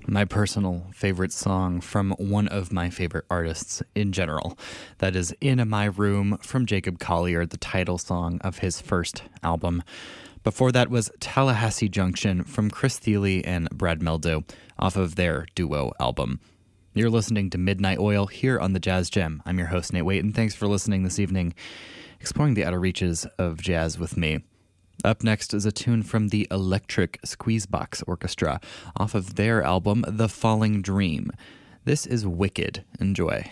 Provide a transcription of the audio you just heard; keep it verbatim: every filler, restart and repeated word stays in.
My personal favorite song from one of my favorite artists in general. That is In My Room from Jacob Collier, the title song of his first album. Before that was Tallahassee Junction from Chris Thile and Brad Meldo off of their duo album. You're listening to Midnight Oil here on the Jazz Gem. I'm your host, Nate Waite, and thanks for listening this evening, exploring the outer reaches of jazz with me. Up next is a tune from the Electric Squeezebox Orchestra off of their album, The Falling Dream. This is Wicked. Enjoy.